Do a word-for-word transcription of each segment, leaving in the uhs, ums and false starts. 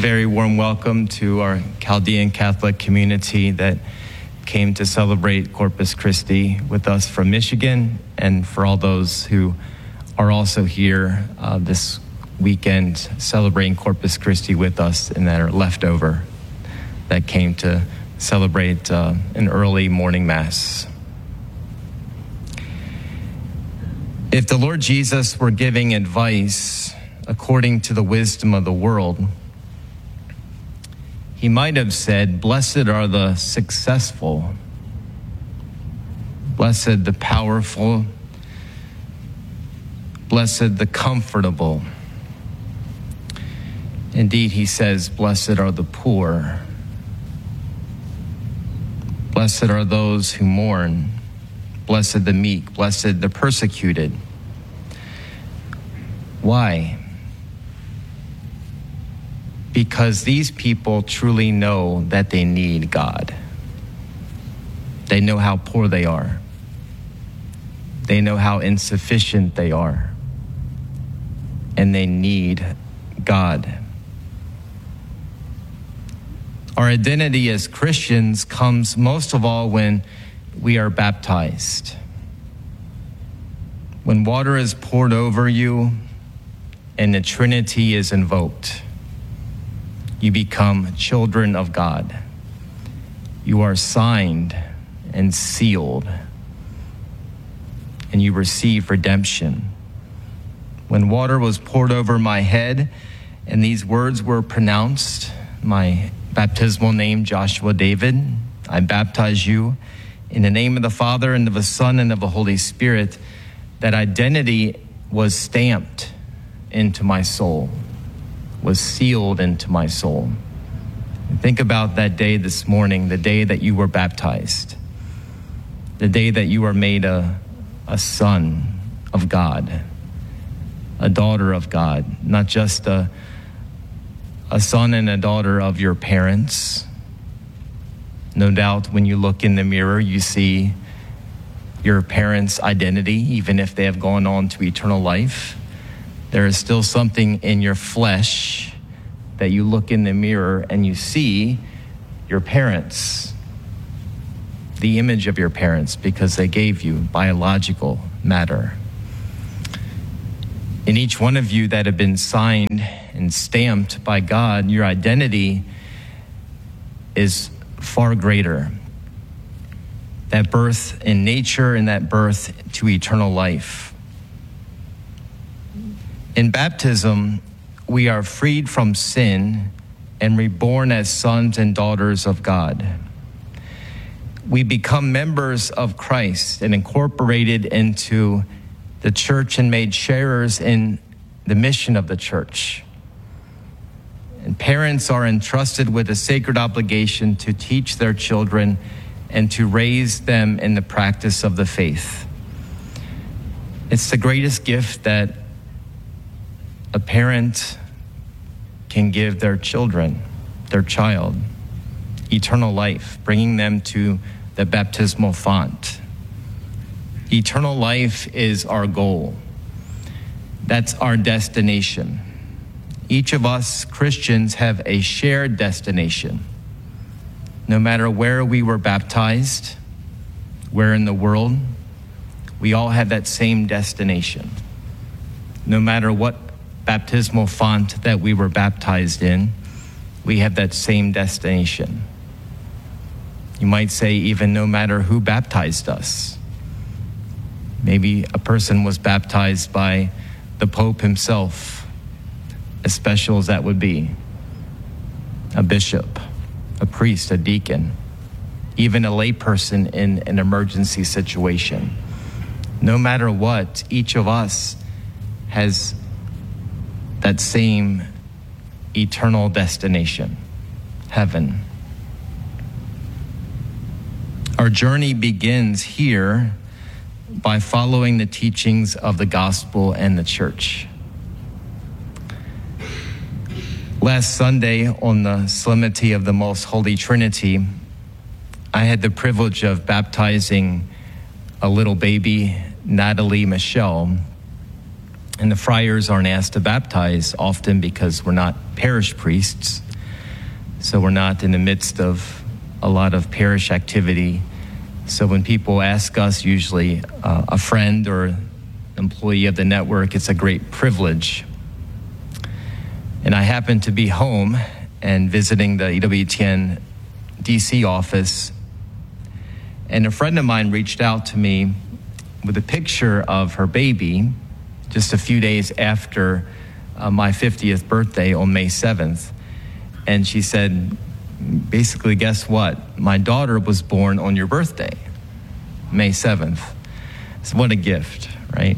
very warm welcome to our Chaldean Catholic community that came to celebrate Corpus Christi with us from Michigan, and for all those who are also here uh, this weekend celebrating Corpus Christi with us and that are left over, that came to celebrate uh, an early morning mass. If the Lord Jesus were giving advice according to the wisdom of the world, he might have said, "Blessed are the successful, blessed the powerful, blessed the comfortable." Indeed, he says, "Blessed are the poor, blessed are those who mourn, blessed the meek, blessed the persecuted." Why? Because these people truly know that they need God. They know how poor they are. They know how insufficient they are. And they need God. Our identity as Christians comes most of all when we are baptized. When water is poured over you and the Trinity is invoked, you become children of God. You are signed and sealed, and you receive redemption. When water was poured over my head and these words were pronounced, my baptismal name, Joshua David, I baptize you in the name of the Father and of the Son and of the Holy Spirit, that identity was stamped into my soul, was sealed into my soul. And think about that day this morning, the day that you were baptized, the day that you were made a, a son of God, a daughter of God, not just a, a son and a daughter of your parents. No doubt when you look in the mirror, you see your parents' identity, even if they have gone on to eternal life. There is still something in your flesh that you look in the mirror and you see your parents, the image of your parents, because they gave you biological matter. In each one of you that have been signed and stamped by God, your identity is far greater. That birth in nature and that birth to eternal life. In baptism, we are freed from sin and reborn as sons and daughters of God. We become members of Christ and incorporated into the church and made sharers in the mission of the church. And parents are entrusted with a sacred obligation to teach their children and to raise them in the practice of the faith. It's the greatest gift that a parent can give their children, their child, eternal life, bringing them to the baptismal font. Eternal life is our goal. That's our destination. Each of us Christians have a shared destination. No matter where we were baptized, where in the world, we all have that same destination. No matter what baptismal font that we were baptized in, we have that same destination. You might say even no matter who baptized us. Maybe a person was baptized by the Pope himself, as special as that would be, a bishop, a priest, a deacon, even a layperson in an emergency situation. No matter what, each of us has that same eternal destination, heaven. Our journey begins here by following the teachings of the gospel and the church. Last Sunday, on the Solemnity of the Most Holy Trinity, I had the privilege of baptizing a little baby, Natalie Michelle. And the friars aren't asked to baptize often because we're not parish priests. so we're not in the midst of a lot of parish activity. So when people ask us, usually uh, a friend or employee of the network, it's a great privilege. And I happened to be home and visiting the E W T N D C office, and a friend of mine reached out to me with a picture of her baby just a few days after uh, my fiftieth birthday on May seventh. And she said, basically, guess what? My daughter was born on your birthday, May seventh. So what a gift, right?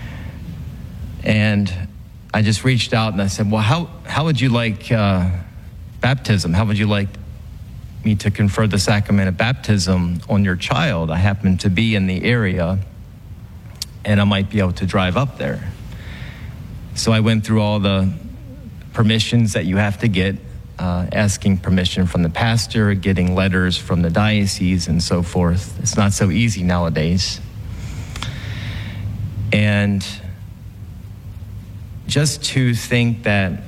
And I just reached out and I said, well, how, how would you like uh, baptism? How would you like me to confer the sacrament of baptism on your child? I happen to be in the area and I might be able to drive up there. So I went through all the permissions that you have to get, uh, asking permission from the pastor, getting letters from the diocese and so forth. It's not so easy nowadays. And just to think that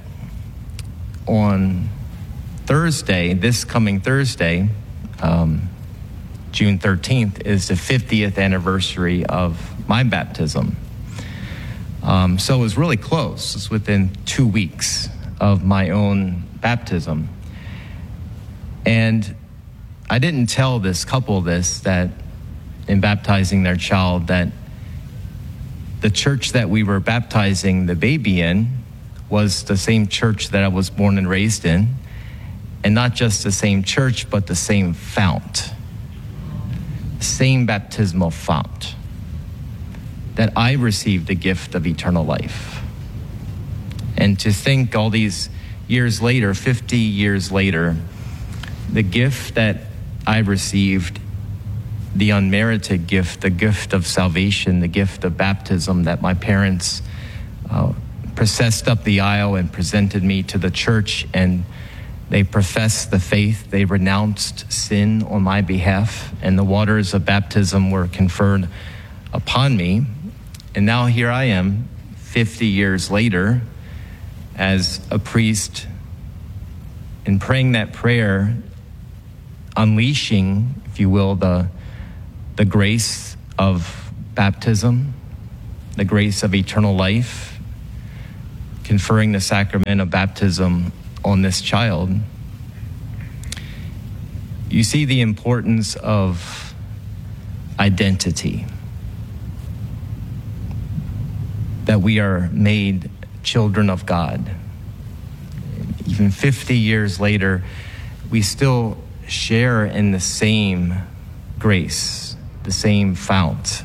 on Thursday, this coming Thursday, um, June thirteenth, is the fiftieth anniversary of my baptism. Um, so it was really close. It's within two weeks of my own baptism. And I didn't tell this couple this, that in baptizing their child, that the church that we were baptizing the baby in was the same church that I was born and raised in. And not just the same church, but the same fount. Same baptismal fount. That I received the gift of eternal life. And to think all these years later, fifty years later, the gift that I received, the unmerited gift, the gift of salvation, the gift of baptism that my parents uh, processed up the aisle and presented me to the church, and they professed the faith, they renounced sin on my behalf, and the waters of baptism were conferred upon me. And now here I am, fifty years later, as a priest, and praying that prayer, unleashing, if you will, the, the grace of baptism, the grace of eternal life, conferring the sacrament of baptism on this child. You see the importance of identity. That we are made children of God. Even fifty years later, we still share in the same grace, the same fount.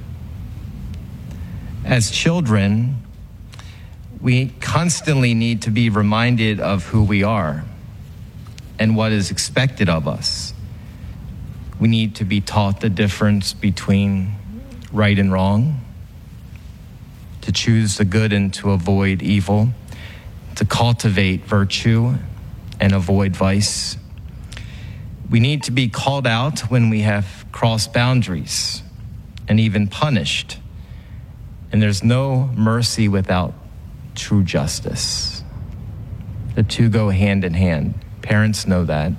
As children, we constantly need to be reminded of who we are and what is expected of us. We need to be taught the difference between right and wrong, to choose the good and to avoid evil, to cultivate virtue and avoid vice. We need to be called out when we have crossed boundaries and even punished. And there's no mercy without true justice. The two go hand in hand. Parents know that.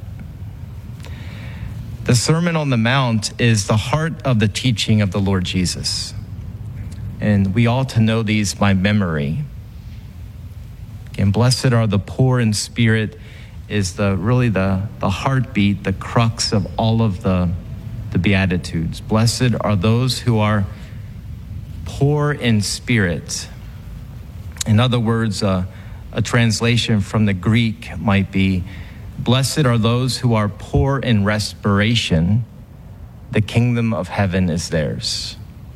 The Sermon on the Mount is the heart of the teaching of the Lord Jesus. And we ought to know these by memory. And blessed are the poor in spirit is the really the, the heartbeat, the crux of all of the, the Beatitudes. Blessed are those who are poor in spirit. In other words, uh, a translation from the Greek might be, blessed are those who are poor in respiration. The kingdom of heaven is theirs.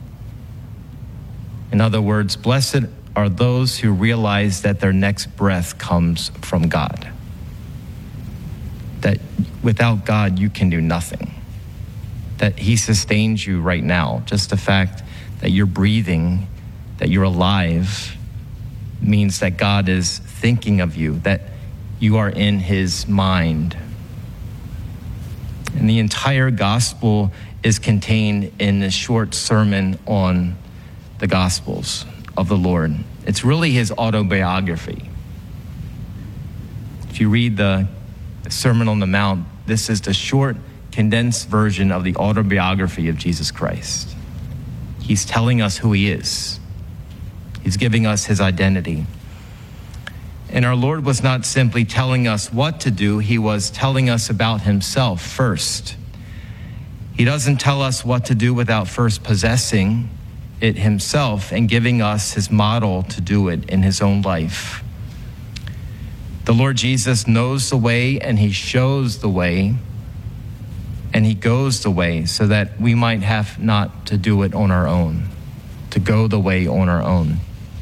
In other words, blessed are those who realize that their next breath comes from God. That without God, you can do nothing. That he sustains you right now. Just the fact that you're breathing, that you're alive, means that God is thinking of you, that you are in his mind. And the entire gospel is contained in this short sermon on the Gospels of the Lord. It's really his autobiography. If you read the the Sermon on the Mount, this is the short, condensed version of the autobiography of Jesus Christ. He's telling us who he is. He's giving us his identity. And our Lord was not simply telling us what to do, he was telling us about himself first. He doesn't tell us what to do without first possessing it himself and giving us his model to do it in his own life. The Lord Jesus knows the way and he shows the way and he goes the way so that we might have not to do it on our own, to go the way on our own.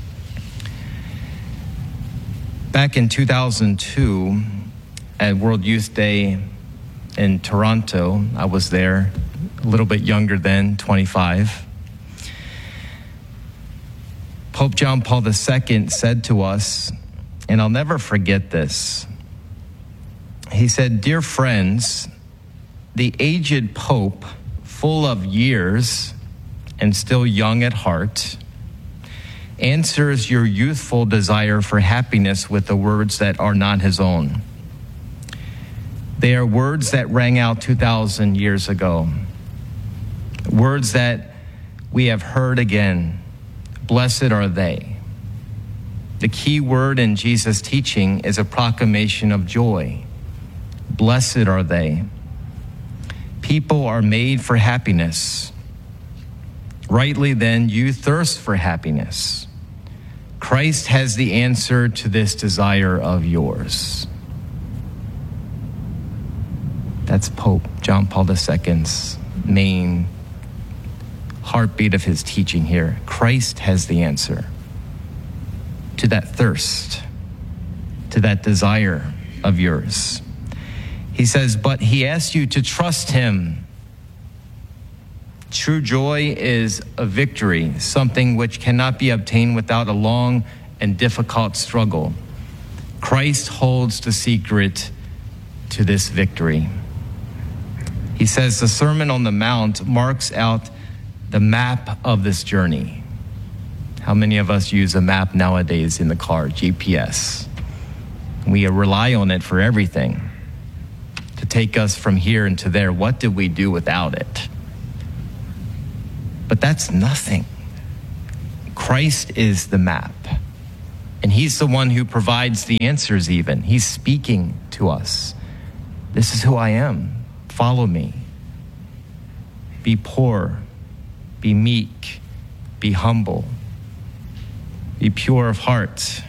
Back in two thousand two, at World Youth Day in Toronto, I was there, a little bit younger then, twenty-five. Pope John Paul the Second said to us, and I'll never forget this, he said, "Dear friends, the aged Pope, full of years and still young at heart, answers your youthful desire for happiness with the words that are not his own. They are words that rang out two thousand years ago, words that we have heard again. Blessed are they." The key word in Jesus' teaching is a proclamation of joy. Blessed are they. People are made for happiness. Rightly then, you thirst for happiness. Christ has the answer to this desire of yours. That's Pope John Paul the Second's main heartbeat of his teaching here. Christ has the answer to that thirst, to that desire of yours. He says, but he asks you to trust him. True joy is a victory, something which cannot be obtained without a long and difficult struggle. Christ holds the secret to this victory. He says the Sermon on the Mount marks out the map of this journey. How many of us use a map nowadays in the car, G P S? We rely on it for everything to take us from here and to there. What did we do without it? But that's nothing. Christ is the map. And he's the one who provides the answers even. He's speaking to us. This is who I am. Follow me. Be poor. Be meek. Be humble. Be pure of heart.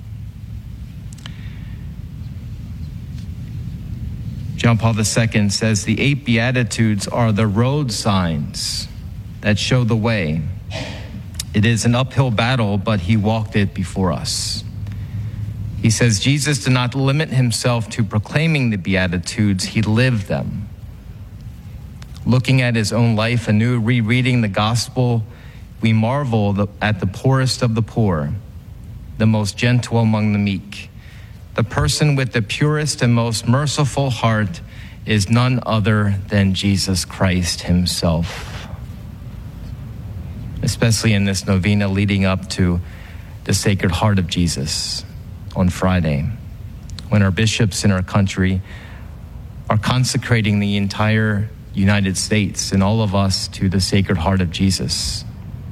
John Paul the Second says the eight Beatitudes are the road signs that show the way. It is an uphill battle, but he walked it before us. He says Jesus did not limit himself to proclaiming the Beatitudes, he lived them. Looking at his own life anew, rereading the gospel, we marvel at the poorest of the poor, the most gentle among the meek. The person with the purest and most merciful heart is none other than Jesus Christ himself. Especially in this novena leading up to the Sacred Heart of Jesus on Friday, when our bishops in our country are consecrating the entire United States and all of us to the Sacred Heart of Jesus.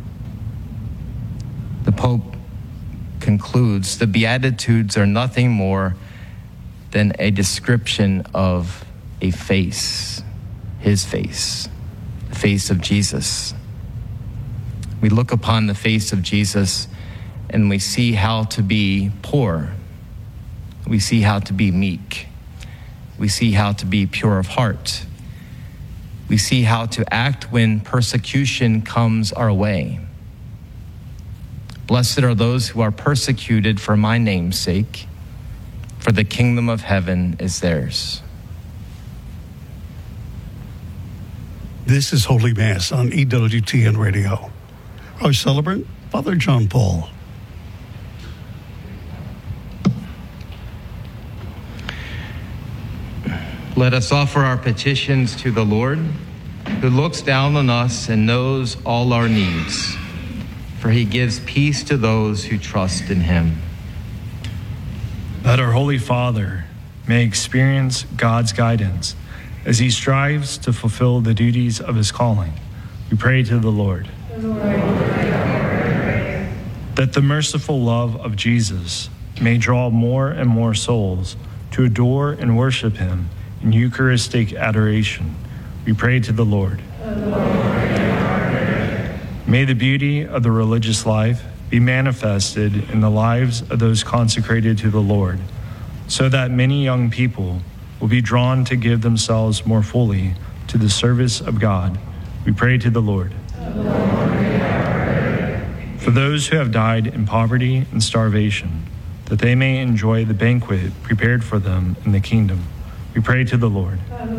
The Pope concludes, the Beatitudes are nothing more than a description of a face, his face, the face of Jesus. We look upon the face of Jesus and we see how to be poor. We see how to be meek. We see how to be pure of heart. We see how to act when persecution comes our way. Blessed are those who are persecuted for my name's sake, for the kingdom of heaven is theirs. This is Holy Mass on E W T N Radio. Our celebrant, Father John Paul. Let us offer our petitions to the Lord, who looks down on us and knows all our needs, for he gives peace to those who trust in him. Let our Holy Father, may experience God's guidance as he strives to fulfill the duties of his calling. We pray to the Lord. The Lord. That the merciful love of Jesus may draw more and more souls to adore and worship him in Eucharistic adoration. We pray to the Lord. The Lord. May the beauty of the religious life be manifested in the lives of those consecrated to the Lord, so that many young people will be drawn to give themselves more fully to the service of God. We pray to the Lord. The Lord. For those who have died in poverty and starvation, that they may enjoy the banquet prepared for them in the kingdom. We pray to the Lord.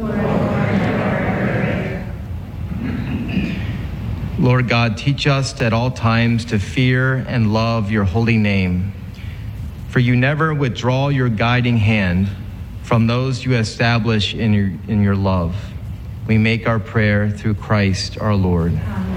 Lord God, teach us at all times to fear and love your holy name. For you never withdraw your guiding hand from those you establish in your, in your love. We make our prayer through Christ our Lord. Amen.